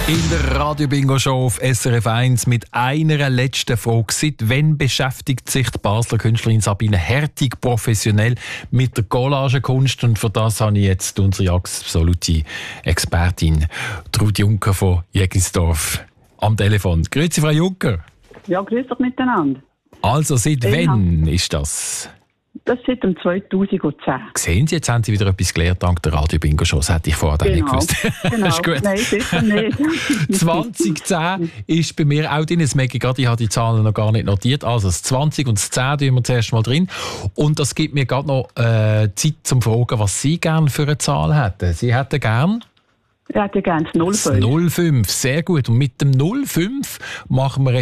In der Radio-Bingo-Show auf SRF 1 mit einer letzten Frage. Seit wann beschäftigt sich die Basler Künstlerin Sabine Hertig professionell mit der Collagenkunst? Und für das habe ich jetzt unsere absolute Expertin Trud Juncker von Jägisdorf am Telefon. Grüezi, Frau Juncker. Ja, grüß dich miteinander. Also, seit wann ist das? Das seit dem 2010. Sehen Sie, jetzt haben Sie wieder etwas gelernt dank der Radio-Bingo-Show. Das hätte ich vorher nicht gewusst. Genau. Ist gut. Nein, sicher nicht. 2010 ist bei mir auch drin. Das merke ich gerade, ich habe die Zahlen noch gar nicht notiert. Also das 20 und das 10 tun wir zuerst mal drin. Und das gibt mir gerade noch Zeit zum Fragen, was Sie gerne für eine Zahl hätten. Sie hätten gerne... Ich hätte gerne das 05. Das 05, sehr gut. Und mit dem 05 machen wir